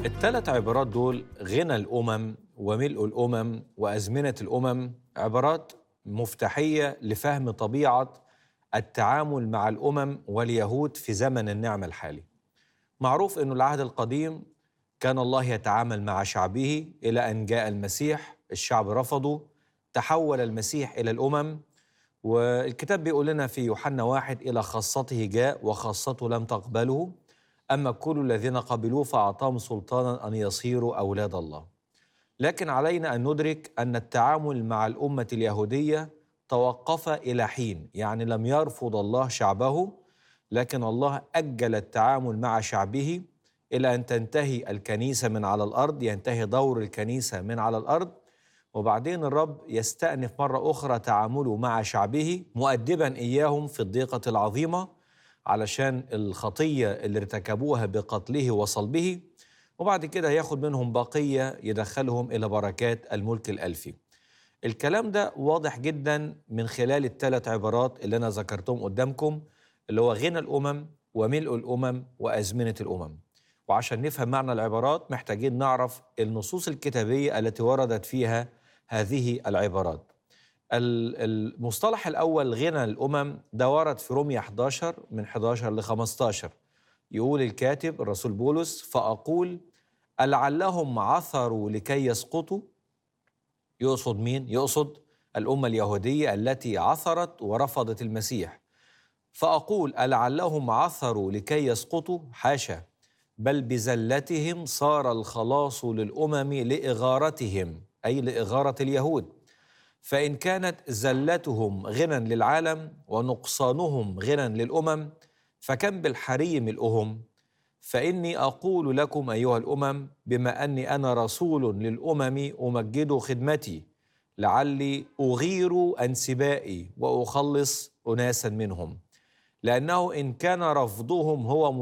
الثلاث عبارات دول غنى الأمم وملء الأمم وأزمنة الأمم عبارات مفتاحية لفهم طبيعة التعامل مع الأمم واليهود في زمن النعمة الحالي. معروف أنه العهد القديم كان الله يتعامل مع شعبه إلى أن جاء المسيح، الشعب رفضه، تحول المسيح إلى الأمم، والكتاب بيقول لنا في يوحنا 1: إلى خاصته جاء وخاصته لم تقبله، أما كل الذين قبلوه فأعطاهم سلطانا أن يصيروا أولاد الله. لكن علينا أن ندرك أن التعامل مع الأمة اليهودية توقف إلى حين، يعني لم يرفض الله شعبه، لكن الله أجل التعامل مع شعبه إلى أن تنتهي الكنيسة من على الأرض، ينتهي دور الكنيسة من على الأرض، وبعدين الرب يستأنف مرة أخرى تعامله مع شعبه، مؤدبا إياهم في الضيقة العظيمة علشان الخطية اللي ارتكبوها بقتله وصلبه، وبعد كده ياخد منهم بقية يدخلهم إلى بركات الملك الألفي. الكلام ده واضح جدا من خلال الثلاث عبارات اللي أنا ذكرتهم قدامكم، اللي هو غنى الأمم وملء الأمم وأزمنة الأمم. وعشان نفهم معنى العبارات محتاجين نعرف النصوص الكتابية التي وردت فيها هذه العبارات. المصطلح الأول غنى الأمم ده ورد في رومية 11 من 11 ل 15. يقول الكاتب الرسول بولس: فأقول ألعلهم عثروا لكي يسقطوا. يقصد مين؟ يقصد الأمة اليهودية التي عثرت ورفضت المسيح. فأقول ألعلهم عثروا لكي يسقطوا؟ حاشا، بل بزلتهم صار الخلاص للأمم لإغارتهم، أي لإغارة اليهود. فإن كانت زلتهم غنى للعالم ونقصانهم غنى للأمم، فكم بالحري ملؤهم. فإني أقول لكم أيها الأمم، بما أني أنا رسول للأمم أمجد خدمتي، لعلي أغير أنسبائي وأخلص أناسا منهم، لأنه إن كان رفضهم هو